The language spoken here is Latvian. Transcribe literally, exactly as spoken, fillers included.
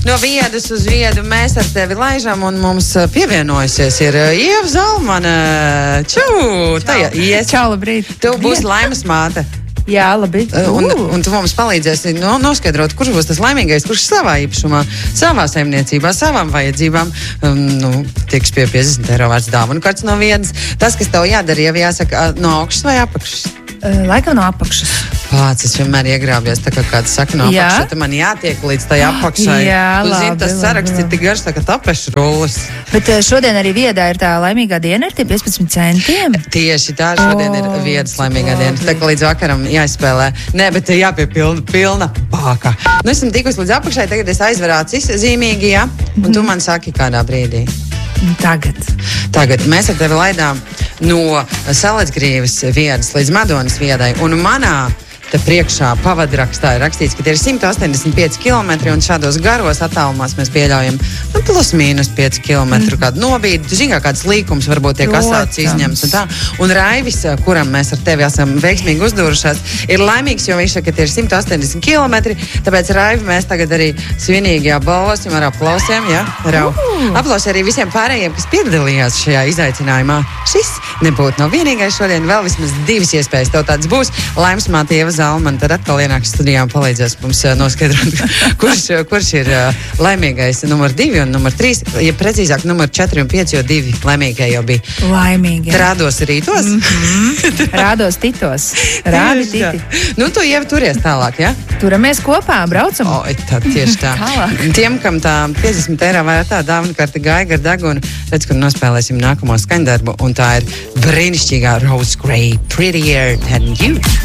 No viedas uz viedu mēs ar tevi laižam, un mums pievienojusies ir Ieva Zalmane. Čau! Čau, ies... Čau labrīt. Tev būs Laimas māte. Jā, labi. Un, un tu mums palīdzēsi no, noskaidrot, kurš būs tas laimīgais, kurš savā īpašumā, savā saimniecībā, savām vajadzībām um, nu, tiks pie piecdesmit eiro vērts dāvanu karts no vienas. Tas, kas tev jādara, jau jāsaka no augšas vai apakšas? Uh, laikam no apakšas. Pats, es vienmēr iegrābjos, tā kā kāds saka no apakšas, tad man jātiek līdz tai apakšai. Jā, tu labi, zini, tas labi, saraksts labi. ir tik garš, tā kā tapešu rullis. Bet uh, šodien arī viedā ir tā laimīgā diena ar tie piecpadsmit centiem. Tieši tā, šodien ir O, viedas cik laimīgā labi. diena. Tā kā līdz vakaram jāizspēlē. Nē, bet jāpiepilna pilna pāka. Nu, esam tikusi līdz apakšai, tagad es aizveru acis zīmīgi, jā? Un tu man saki kādā brīdī. Tagad. Tagad mēs ar tevi laidām no Salacgrīvas viedas līdz Madonas viedai. Un manā te priekšā pavadrakstā ir rakstīts, ka tie ir simt astoņdesmit pieci kilometri, un šādos garos attālumās mēs pieļaujam nu, plus mīnus pieci kilometri kādu nobīdi. Tu zini, kā kāds līkums varbūt tiek asāts izņemts. Un, tā. Un Raivis, kuram mēs ar tevi esam veiksmīgi uzdūrušās, ir laimīgs, jo viņš saka, ka tie ir simt astoņdesmit kilometri. Tāpēc Raivi mēs tagad arī svinīgi apbalvosim ar aplausiem. Ja? Rau. Aplausi arī visiem pārējiem, kas piedalījās šajā izaicinājumā. Šis nebūtu nav vienīgais šodien, vēl vismaz divas iespējas. Tev tāds būs. Laimas māte Ieva Zalmane tad atkal ienāks studijā un palīdzēs mums uh, noskaidrot, kurš, kurš ir uh, laimīgais numur divi un numur trīs, ja precīzāk numur četri un pieci, jo divi laimīgie jau bija. Laimīgi. Rādos rītos? Mm-hmm. Rādos titos. Rādi titi. Nu, tu jau turies tālāk, ja? Turamies kopā, braucam. O, tā, tieši tā. Tālāk. Tiem, kam tā piecdesmit eiro vai tā dāvana karta gāja gar degunu, redz, kur nospēlēsim nākamo skaņdarbu, un tā ir brīnišķīgā Rose Gray, Prettier Than You.